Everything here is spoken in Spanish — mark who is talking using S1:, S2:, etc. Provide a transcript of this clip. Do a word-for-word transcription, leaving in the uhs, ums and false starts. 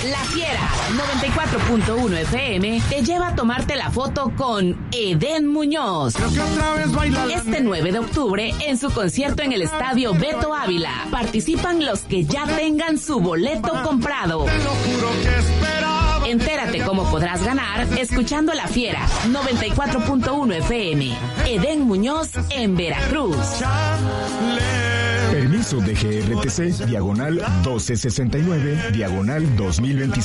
S1: La Fiera noventa y cuatro punto uno F M te lleva a tomarte la foto con Edén Muñoz. Este nueve de octubre en su concierto en el Estadio Beto Ávila. Participan los que ya tengan su boleto comprado. Entérate cómo podrás ganar escuchando La Fiera noventa y cuatro punto uno F M. Edén Muñoz en Veracruz.
S2: Permiso de G R T C, diagonal doce sesenta y nueve, diagonal dos mil veinticinco.